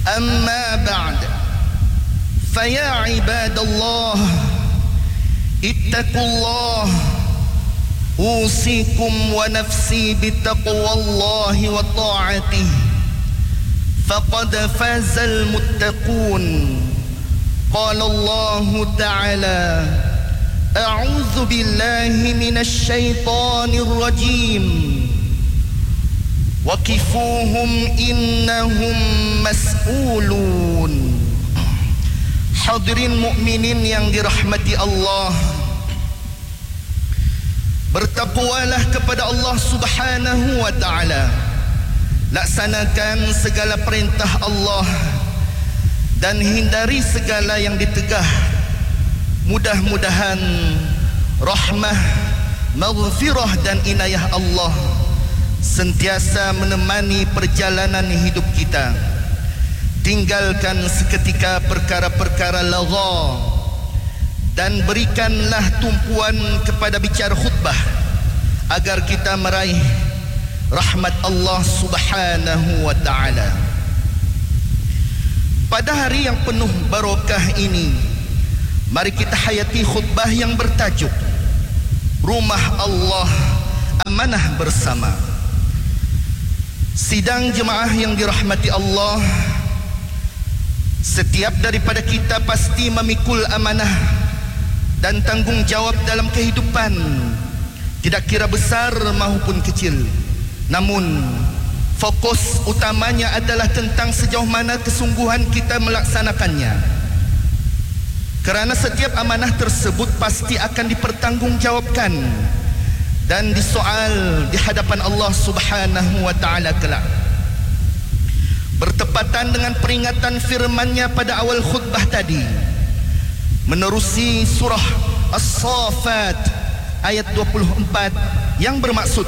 أما بعد فيا عباد الله اتقوا الله أوصيكم ونفسي بتقوى الله وطاعته فقد فاز المتقون. قال الله تعالى أعوذ بالله من الشيطان الرجيم وقفوهم إنهم مسؤولون. Hadirin mukminin yang dirahmati Allah, bertakwalah kepada Allah Subhanahu wa taala. Laksanakan segala perintah Allah dan hindari segala yang ditegah. Mudah-mudahan rahmah, maghfirah dan inayah Allah sentiasa menemani perjalanan hidup kita. Tinggalkan seketika perkara-perkara lagha dan berikanlah tumpuan kepada bicara khutbah agar kita meraih rahmat Allah Subhanahu wa taala. Pada hari yang penuh barakah ini, mari kita hayati khutbah yang bertajuk Rumah Allah, Amanah Bersama. Sidang jemaah yang dirahmati Allah, setiap daripada kita pasti memikul amanah dan tanggungjawab dalam kehidupan, tidak kira besar maupun kecil. Namun fokus utamanya adalah tentang sejauh mana kesungguhan kita melaksanakannya. Kerana setiap amanah tersebut pasti akan dipertanggungjawabkan dan disoal di hadapan Allah Subhanahu wa taala kelak. Bertepatan dengan peringatan firman-Nya pada awal khutbah tadi, menerusi surah As-Saffat ayat 24 yang bermaksud,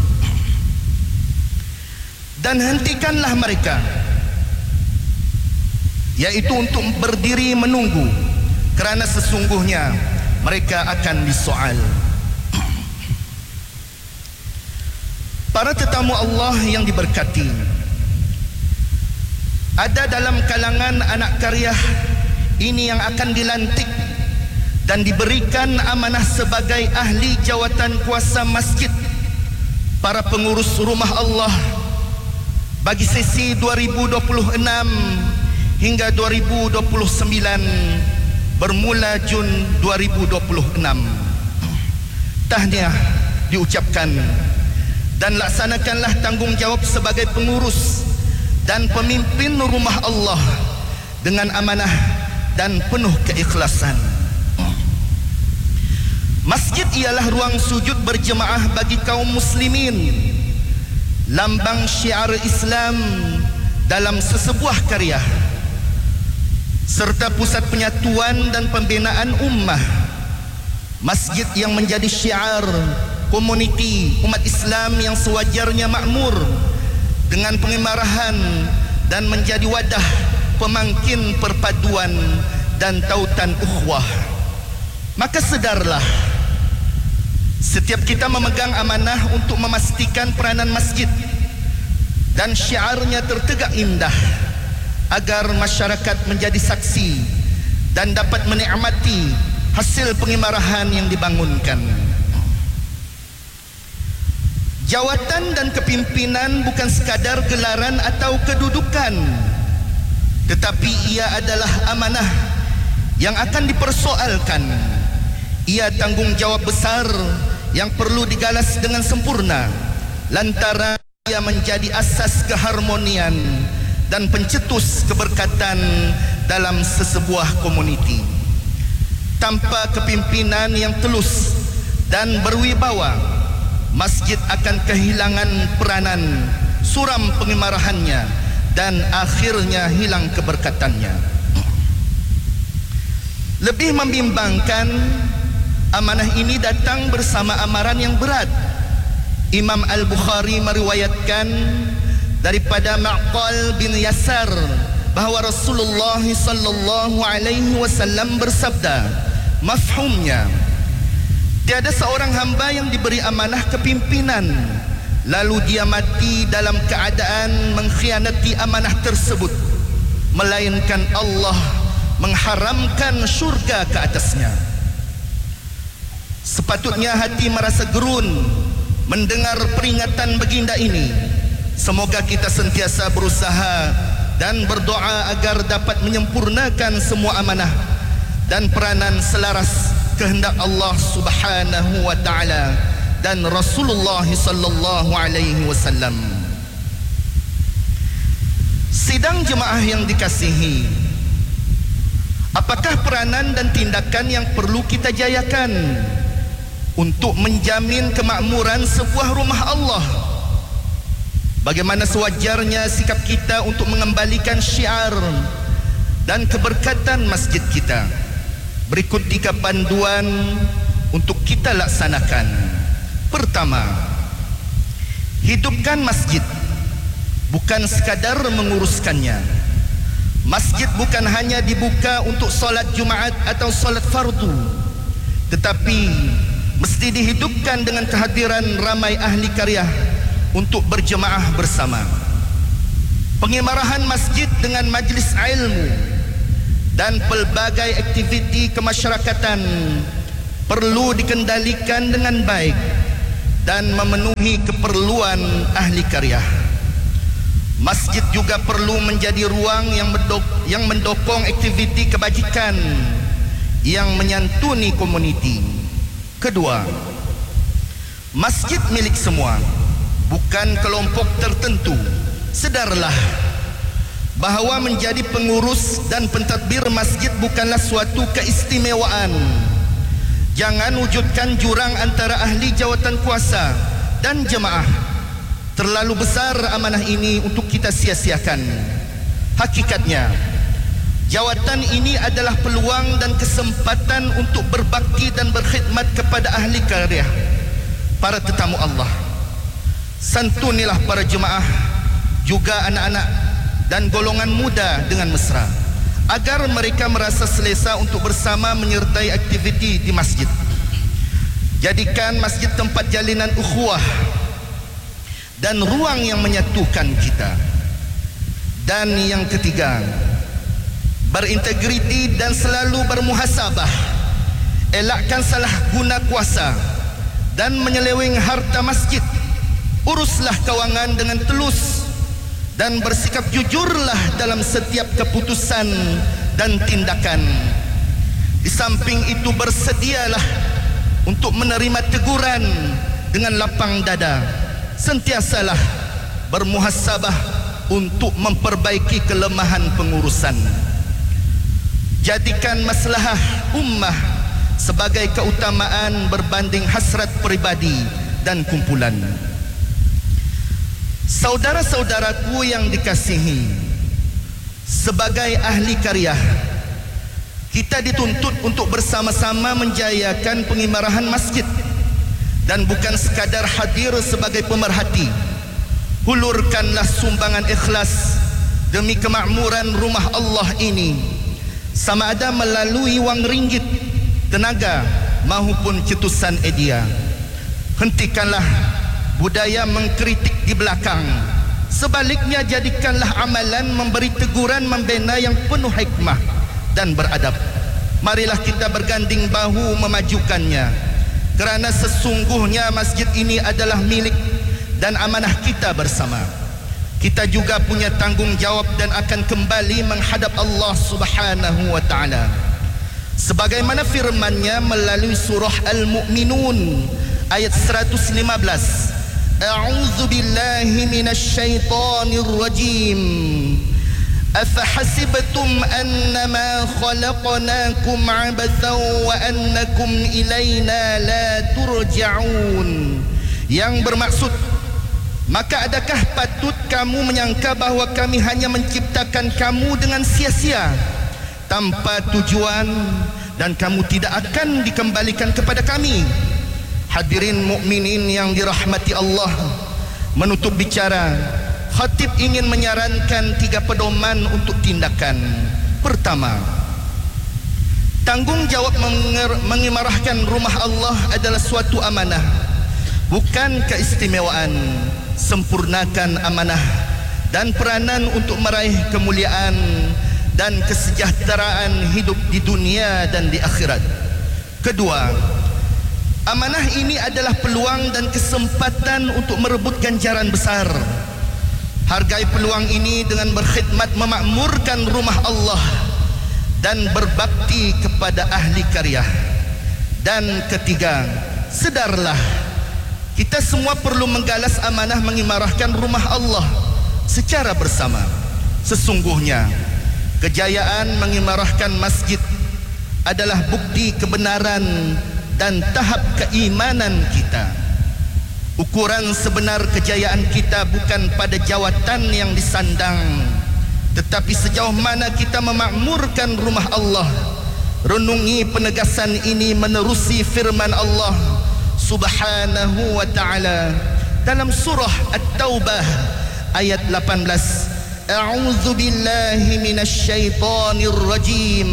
dan hentikanlah mereka, yaitu untuk berdiri menunggu, kerana sesungguhnya mereka akan disoal. Para tetamu Allah yang diberkati, ada dalam kalangan anak karya ini yang akan dilantik dan diberikan amanah sebagai ahli jawatan kuasa masjid, para pengurus rumah Allah bagi sesi 2026 hingga 2029 bermula Jun 2026. Tahniah diucapkan dan laksanakanlah tanggungjawab sebagai pengurus dan pemimpin rumah Allah dengan amanah dan penuh keikhlasan. Masjid ialah ruang sujud berjemaah bagi kaum muslimin, lambang syiar Islam dalam sesebuah karya, serta pusat penyatuan dan pembinaan ummah. Masjid yang menjadi syiar komuniti umat Islam yang sewajarnya makmur dengan pengimarahan dan menjadi wadah pemangkin perpaduan dan tautan ukhuwah. Maka sedarlah, setiap kita memegang amanah untuk memastikan peranan masjid dan syiarnya tertegak indah, agar masyarakat menjadi saksi dan dapat menikmati hasil pengimarahan yang dibangunkan. Jawatan dan kepimpinan bukan sekadar gelaran atau kedudukan, tetapi ia adalah amanah yang akan dipersoalkan. Ia tanggungjawab besar yang perlu digalas dengan sempurna, lantaran ia menjadi asas keharmonian dan pencetus keberkatan dalam sesebuah komuniti. Tanpa kepimpinan yang telus dan berwibawa, masjid akan kehilangan peranan, suram pengimarahannya, dan akhirnya hilang keberkatannya. Lebih membimbangkan, amanah ini datang bersama amaran yang berat. Imam Al-Bukhari meriwayatkan daripada Ma'qal bin Yasar bahawa Rasulullah sallallahu alaihi wasallam bersabda, mafhumnya, tiada seorang hamba yang diberi amanah kepimpinan lalu dia mati dalam keadaan mengkhianati amanah tersebut, melainkan Allah mengharamkan syurga ke atasnya. Sepatutnya hati merasa gerun mendengar peringatan baginda ini. Semoga kita sentiasa berusaha dan berdoa agar dapat menyempurnakan semua amanah dan peranan selaras kehendak Allah Subhanahu wa taala dan Rasulullah sallallahu alaihi wasallam. Sidang jemaah yang dikasihi, apakah peranan dan tindakan yang perlu kita jayakan untuk menjamin kemakmuran sebuah rumah Allah? Bagaimana sewajarnya sikap kita untuk mengembalikan syiar dan keberkatan masjid kita? Berikut 3 panduan untuk kita laksanakan. Pertama, hidupkan masjid, bukan sekadar menguruskannya. Masjid bukan hanya dibuka untuk solat Jumaat atau solat fardu, tetapi mesti dihidupkan dengan kehadiran ramai ahli karyah untuk berjemaah bersama. Pengimarahan masjid dengan majlis ilmu dan pelbagai aktiviti kemasyarakatan perlu dikendalikan dengan baik dan memenuhi keperluan ahli karyah. Masjid juga perlu menjadi ruang yang mendukung aktiviti kebajikan yang menyantuni komuniti. Kedua, masjid milik semua, bukan kelompok tertentu. Sedarlah bahawa menjadi pengurus dan pentadbir masjid bukanlah suatu keistimewaan. Jangan wujudkan jurang antara ahli jawatan kuasa dan jemaah. Terlalu besar amanah ini untuk kita sia-siakan. Hakikatnya, jawatan ini adalah peluang dan kesempatan untuk berbakti dan berkhidmat kepada ahli karyah, para tetamu Allah. Santunilah para jemaah, juga anak-anak dan golongan muda dengan mesra, agar mereka merasa selesa untuk bersama menyertai aktiviti di masjid. Jadikan masjid tempat jalinan ukhuwah dan ruang yang menyatukan kita. Dan yang ketiga, berintegriti dan selalu bermuhasabah. Elakkan salah guna kuasa dan menyeleweng harta masjid. Uruslah kewangan dengan telus dan bersikap jujurlah dalam setiap keputusan dan tindakan. Di samping itu, bersedialah untuk menerima teguran dengan lapang dada. Sentiasalah bermuhasabah untuk memperbaiki kelemahan pengurusan. Jadikan maslahah ummah sebagai keutamaan berbanding hasrat peribadi dan kumpulan. Saudara-saudaraku yang dikasihi, sebagai ahli karyah, kita dituntut untuk bersama-sama menjayakan pengimarahan masjid dan bukan sekadar hadir sebagai pemerhati. Hulurkanlah sumbangan ikhlas demi kemakmuran rumah Allah ini, sama ada melalui wang ringgit, tenaga maupun cetusan edia. Hentikanlah budaya mengkritik di belakang. Sebaliknya, jadikanlah amalan memberi teguran membina yang penuh hikmah dan beradab. Marilah kita berganding bahu memajukannya, kerana sesungguhnya masjid ini adalah milik dan amanah kita bersama. Kita juga punya tanggungjawab dan akan kembali menghadap Allah Subhanahu wa taala. Sebagaimana firman-Nya melalui surah Al-Mu'minun ayat 115. A'udzu billahi minasy syaithanir rajim. Afahasibtum annama khalaqnakum 'abathan wa annakum ilaina la turja'un. Yang bermaksud, maka adakah patut kamu menyangka bahawa kami hanya menciptakan kamu dengan sia-sia, tanpa tujuan, dan kamu tidak akan dikembalikan kepada kami? Hadirin mukminin yang dirahmati Allah, menutup bicara, khatib ingin menyarankan 3 pedoman untuk tindakan. Pertama, tanggungjawab mengimarahkan rumah Allah adalah suatu amanah, bukan keistimewaan. Sempurnakan amanah dan peranan untuk meraih kemuliaan dan kesejahteraan hidup di dunia dan di akhirat. Kedua, amanah ini adalah peluang dan kesempatan untuk merebut ganjaran besar. Hargai peluang ini dengan berkhidmat memakmurkan rumah Allah dan berbakti kepada ahli karya. Dan ketiga, sedarlah, kita semua perlu menggalas amanah mengimarahkan rumah Allah secara bersama. Sesungguhnya kejayaan mengimarahkan masjid adalah bukti kebenaran dan tahap keimanan kita. Ukuran sebenar kejayaan kita bukan pada jawatan yang disandang, tetapi sejauh mana kita memakmurkan rumah Allah. Renungi penegasan ini menerusi firman Allah Subhanahu wa ta'ala dalam surah At-Taubah ayat 18. A'udzu billahi minasy syaithanir rajim.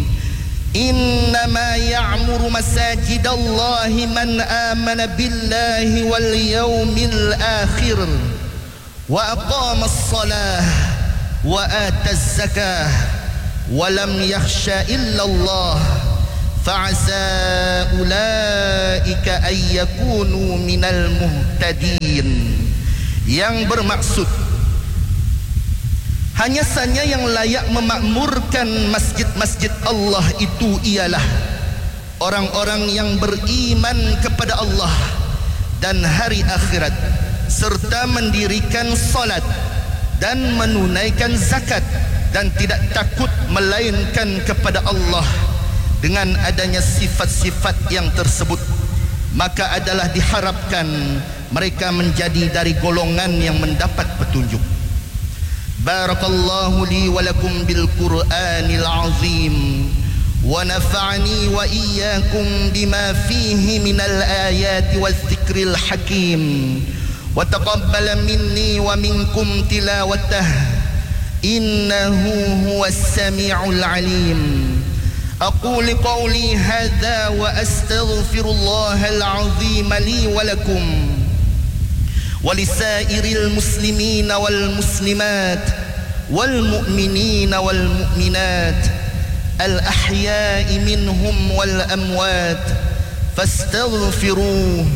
Innama ya'muru masajidallahi man amana billahi wal yawmil akhir wa aqamas salah wa ataz zakah wa lam yakhsha illa Allah fa'asa ulaika ay yakunu minal muhtadin. Yang bermaksud, hanya saja yang layak memakmurkan masjid-masjid Allah itu ialah orang-orang yang beriman kepada Allah dan hari akhirat, serta mendirikan salat dan menunaikan zakat, dan tidak takut melainkan kepada Allah. Dengan adanya sifat-sifat yang tersebut, maka adalah diharapkan mereka menjadi dari golongan yang mendapat petunjuk. Barakallahu li wa lakum bil Qur'anil azim wa nafa'ani wa iyyakum bima fihi minal ayati waz zikril hakim wa taqabbala minni wa minkum tilawatah innahu huwas sami'ul alim. أقول قولي هذا وأستغفر الله العظيم لي ولكم ولسائر المسلمين والمسلمات والمؤمنين والمؤمنات الأحياء منهم والأموات فاستغفروه